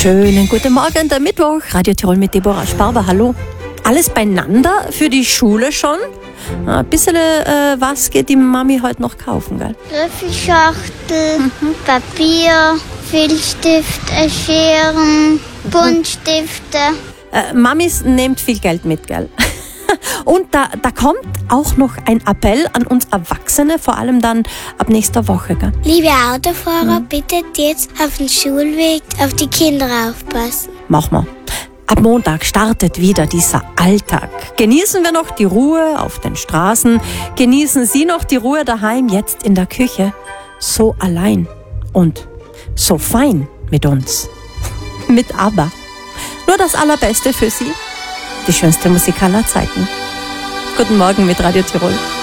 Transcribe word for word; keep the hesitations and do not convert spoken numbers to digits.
Schönen guten Morgen, der Mittwoch. Radio Tirol mit Deborah Sparber. Hallo. Alles beieinander für die Schule schon? Ein bisschen äh, was geht die Mami heute noch kaufen, gell? Löffelschachtel, mhm. Papier, Filzstift, Scheren, Buntstifte. Äh, Mamis nehmt viel Geld mit, gell? Und da, da kommt auch noch ein Appell an uns Erwachsene, vor allem dann ab nächster Woche, gell? Liebe Autofahrer, mhm. bitte jetzt auf dem Schulweg auf die Kinder aufpassen. Machen wir. Ab Montag startet wieder dieser Alltag. Genießen wir noch die Ruhe auf den Straßen, genießen Sie noch die Ruhe daheim, jetzt in der Küche. So allein und so fein mit uns. Mit ABBA. Nur das Allerbeste für Sie. Die schönste Musik aller Zeiten. Guten Morgen mit Radio Tirol.